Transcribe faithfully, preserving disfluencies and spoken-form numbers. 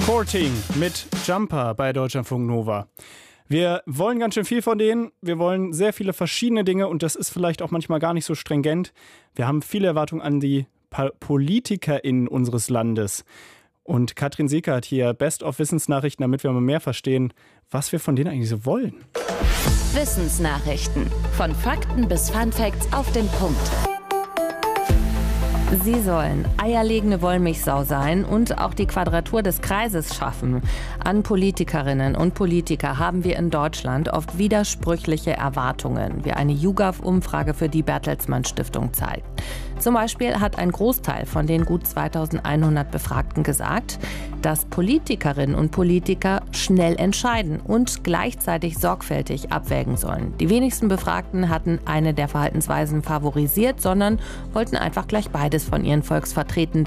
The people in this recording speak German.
Courting mit Jumper bei Deutschlandfunk Nova. Wir wollen ganz schön viel von denen. Wir wollen sehr viele verschiedene Dinge und das ist vielleicht auch manchmal gar nicht so stringent. Wir haben viele Erwartungen an die pa- PolitikerInnen unseres Landes. Und Katrin Sieker hat hier Best-of-Wissensnachrichten, damit wir mal mehr verstehen, was wir von denen eigentlich so wollen. Wissensnachrichten. Von Fakten bis Funfacts auf den Punkt. Sie sollen eierlegende Wollmilchsau sein und auch die Quadratur des Kreises schaffen. An Politikerinnen und Politiker haben wir in Deutschland oft widersprüchliche Erwartungen, wie eine YouGov-Umfrage für die Bertelsmann Stiftung zeigt. Zum Beispiel hat ein Großteil von den gut zweitausendeinhundert Befragten gesagt, dass Politikerinnen und Politiker schnell entscheiden und gleichzeitig sorgfältig abwägen sollen. Die wenigsten Befragten hatten eine der Verhaltensweisen favorisiert, sondern wollten einfach gleich beides von ihren Volksvertretenden